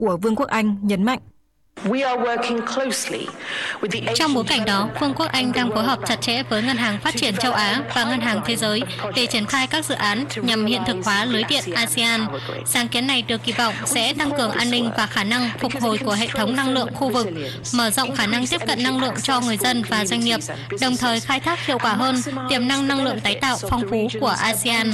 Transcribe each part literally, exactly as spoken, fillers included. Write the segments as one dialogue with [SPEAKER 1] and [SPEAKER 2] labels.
[SPEAKER 1] của Vương quốc Anh nhấn mạnh.
[SPEAKER 2] Trong bối cảnh đó, Vương quốc Anh đang phối hợp chặt chẽ với Ngân hàng Phát triển châu Á và Ngân hàng Thế giới để triển khai các dự án nhằm hiện thực hóa lưới điện a sê an. Sáng kiến này được kỳ vọng sẽ tăng cường an ninh và khả năng phục hồi của hệ thống năng lượng khu vực, mở rộng khả năng tiếp cận năng lượng cho người dân và doanh nghiệp, đồng thời khai thác hiệu quả hơn tiềm năng năng lượng tái tạo phong phú của a sê an.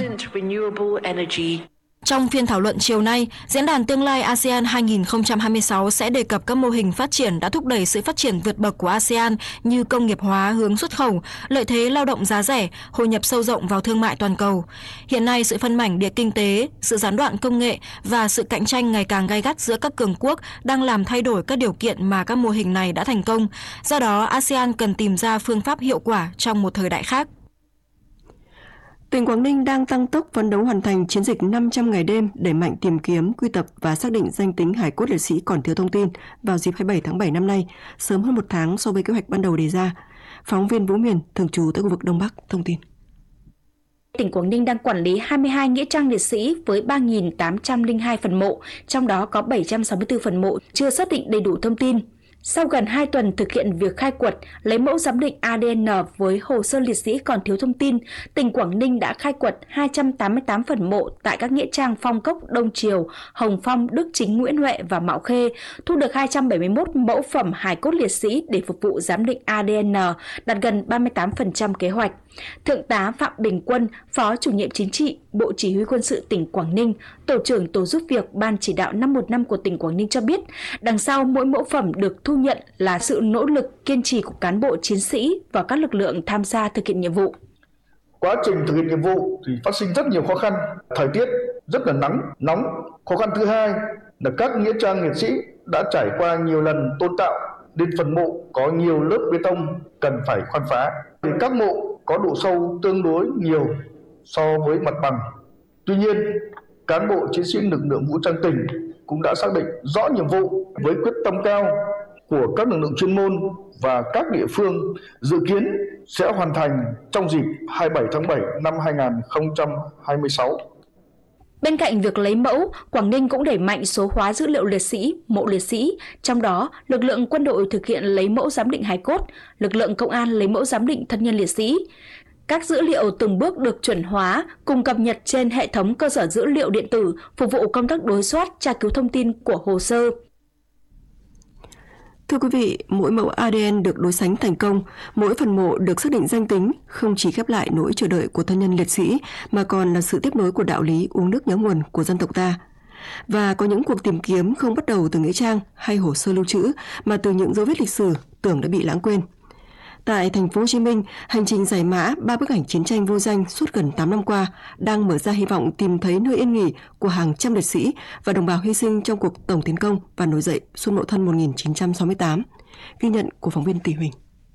[SPEAKER 1] Trong phiên thảo luận chiều nay, Diễn đàn Tương lai a sê an hai nghìn không trăm hai mươi sáu sẽ đề cập các mô hình phát triển đã thúc đẩy sự phát triển vượt bậc của a sê an như công nghiệp hóa hướng xuất khẩu, lợi thế lao động giá rẻ, hội nhập sâu rộng vào thương mại toàn cầu. Hiện nay, sự phân mảnh địa kinh tế, sự gián đoạn công nghệ và sự cạnh tranh ngày càng gay gắt giữa các cường quốc đang làm thay đổi các điều kiện mà các mô hình này đã thành công. Do đó, a sê an cần tìm ra phương pháp hiệu quả trong một thời đại khác.
[SPEAKER 3] Tỉnh Quảng Ninh đang tăng tốc phấn đấu hoàn thành chiến dịch năm trăm ngày đêm đẩy mạnh tìm kiếm, quy tập và xác định danh tính hài cốt liệt sĩ còn thiếu thông tin vào dịp hai mươi bảy tháng bảy năm nay, sớm hơn một tháng so với kế hoạch ban đầu đề ra. Phóng viên Vũ Miền, thường trú tại khu vực Đông Bắc, thông tin.
[SPEAKER 4] Tỉnh Quảng Ninh đang quản lý hai mươi hai nghĩa trang liệt sĩ với ba nghìn tám trăm lẻ hai phần mộ, trong đó có bảy trăm sáu mươi tư phần mộ chưa xác định đầy đủ thông tin. Sau gần hai tuần thực hiện việc khai quật, lấy mẫu giám định a đê en với hồ sơ liệt sĩ còn thiếu thông tin, tỉnh Quảng Ninh đã khai quật hai trăm tám mươi tám phần mộ tại các nghĩa trang Phong Cốc, Đông Triều, Hồng Phong, Đức Chính, Nguyễn Huệ và Mạo Khê, thu được hai trăm bảy mươi mốt mẫu phẩm hài cốt liệt sĩ để phục vụ giám định a đê en, đạt gần ba mươi tám phần trăm kế hoạch. Thượng tá Phạm Bình Quân, Phó Chủ nhiệm Chính trị, Bộ Chỉ huy Quân sự tỉnh Quảng Ninh, Tổ trưởng Tổ giúp việc Ban chỉ đạo năm một năm của tỉnh Quảng Ninh cho biết, đằng sau mỗi mẫu phẩm được thu nhận là sự nỗ lực kiên trì của cán bộ chiến sĩ và các lực lượng tham gia thực hiện nhiệm vụ.
[SPEAKER 5] Quá trình thực hiện nhiệm vụ thì phát sinh rất nhiều khó khăn, thời tiết rất là nắng, nóng. Khó khăn thứ hai là các nghĩa trang liệt sĩ đã trải qua nhiều lần tôn tạo nên phần mộ có nhiều lớp bê tông cần phải khoan phá. Thì các mộ có độ sâu tương đối nhiều so với mặt bằng. Tuy nhiên, cán bộ chiến sĩ lực lượng vũ trang tỉnh cũng đã xác định rõ nhiệm vụ với quyết tâm cao của các lực lượng chuyên môn và các địa phương, dự kiến sẽ hoàn thành trong dịp hai mươi bảy tháng bảy năm hai nghìn không trăm hai mươi sáu.
[SPEAKER 4] Bên cạnh việc lấy mẫu, Quảng Ninh cũng đẩy mạnh số hóa dữ liệu liệt sĩ, mộ liệt sĩ. Trong đó, lực lượng quân đội thực hiện lấy mẫu giám định hài cốt, lực lượng công an lấy mẫu giám định thân nhân liệt sĩ. Các dữ liệu từng bước được chuẩn hóa cùng cập nhật trên hệ thống cơ sở dữ liệu điện tử, phục vụ công tác đối soát, tra cứu thông tin của hồ sơ.
[SPEAKER 3] Thưa quý vị, mỗi mẫu a đê en được đối sánh thành công, mỗi phần mộ được xác định danh tính, không chỉ khép lại nỗi chờ đợi của thân nhân liệt sĩ, mà còn là sự tiếp nối của đạo lý uống nước nhớ nguồn của dân tộc ta. Và có những cuộc tìm kiếm không bắt đầu từ nghĩa trang hay hồ sơ lưu trữ, mà từ những dấu vết lịch sử tưởng đã bị lãng quên. Tại thành phố Hồ Chí Minh, hành trình giải mã ba bức ảnh chiến tranh vô danh suốt gần tám năm qua đang mở ra hy vọng tìm thấy nơi yên nghỉ của hàng trăm liệt sĩ và đồng bào hy sinh trong cuộc tổng tiến công và nổi dậy xuân Mậu Thân một nghìn chín trăm sáu mươi tám. Ghi nhận của phóng viên Tỷ Huỳnh.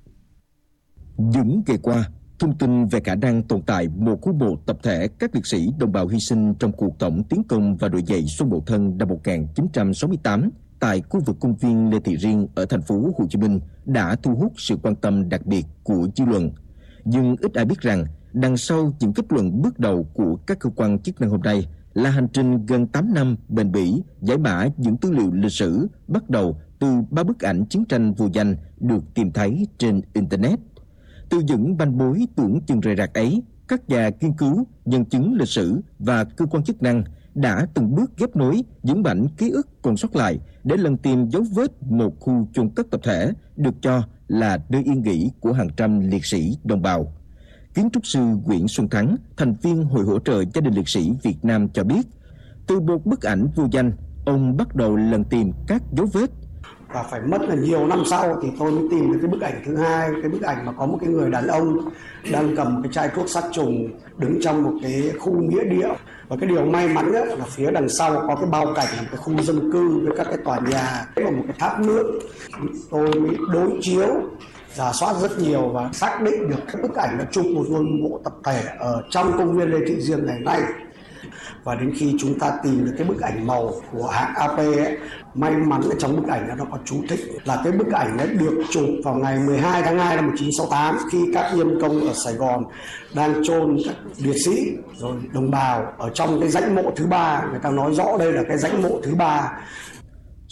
[SPEAKER 6] Những ngày qua, thông tin về khả năng tồn tại một khu mộ tập thể các liệt sĩ đồng bào hy sinh trong cuộc tổng tiến công và nổi dậy xuân Mậu Thân năm một nghìn chín trăm sáu mươi tám tại khu vực công viên Lê Thị Riêng ở thành phố Hồ Chí Minh đã thu hút sự quan tâm đặc biệt của dư luận. Nhưng ít ai biết rằng đằng sau những kết luận bước đầu của các cơ quan chức năng hôm nay là hành trình gần tám năm bền bỉ giải mã những tư liệu lịch sử bắt đầu từ ba bức ảnh chiến tranh vô danh được tìm thấy trên Internet. Từ những manh mối tưởng chừng rời rạc ấy, các nhà nghiên cứu, nhân chứng lịch sử và cơ quan chức năng đã từng bước ghép nối những mảnh ký ức còn sót lại để lần tìm dấu vết một khu chôn cất tập thể được cho là nơi yên nghỉ của hàng trăm liệt sĩ đồng bào. Kiến trúc sư Nguyễn Xuân Thắng, thành viên Hội hỗ trợ gia đình liệt sĩ Việt Nam cho biết, từ một bức ảnh vô danh, ông bắt đầu lần tìm các dấu vết.
[SPEAKER 7] Và phải mất là nhiều năm sau thì tôi mới tìm được cái bức ảnh thứ hai, cái bức ảnh mà có một cái người đàn ông đang cầm cái chai thuốc sát trùng đứng trong một cái khu nghĩa địa. Và cái điều may mắn ấy, là phía đằng sau có cái bao cảnh là một cái khu dân cư với các cái tòa nhà và một cái tháp nước. Tôi mới đối chiếu, rà soát rất nhiều và xác định được cái bức ảnh là chụp một ngôi mộ tập thể ở trong công viên Lê Thị Riêng ngày nay. Và đến khi chúng ta tìm được cái bức ảnh màu của hãng a pê ấy, may mắn ở trong bức ảnh nó có chú thích là cái bức ảnh ấy được chụp vào ngày mười hai tháng hai năm một nghìn chín trăm sáu mươi tám khi các nhân công ở Sài Gòn đang chôn các liệt sĩ rồi đồng bào ở trong cái rãnh mộ thứ ba. Người ta nói rõ đây là cái rãnh mộ thứ ba